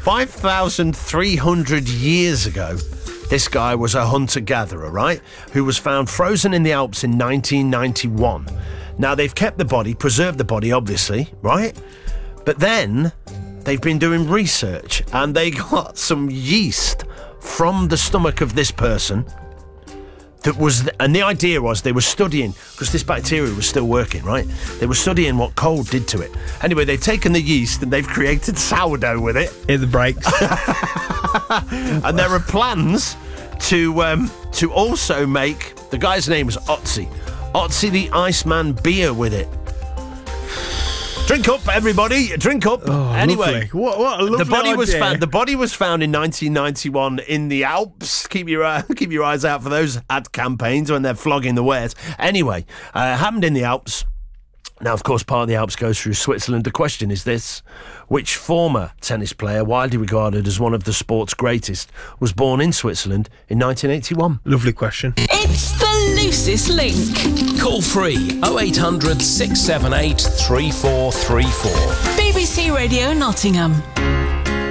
5,300 years ago, this guy was a hunter-gatherer, right? Who was found frozen in the Alps in 1991. Now, they've kept the body, preserved the body, obviously, right? But then they've been doing research and they got some yeast from the stomach of this person. And the idea was they were studying, because this bacteria was still working, right? They were studying what cold did to it. Anyway, they've taken the yeast and they've created sourdough with it. Hit the brakes. And there are plans to also make, the guy's name was Otzi the Iceman beer with it. Drink up, everybody! Drink up. Oh, anyway, what a lovely the body was idea. found. The body was found in 1991 in the Alps. Keep your eyes out for those ad campaigns when they're flogging the wares. Anyway, happened in the Alps. Now, of course, part of the Alps goes through Switzerland. The question is this: which former tennis player, widely regarded as one of the sport's greatest, was born in Switzerland in 1981? Lovely question. It's the loosest link. Call free 0800 678 3434. BBC Radio Nottingham.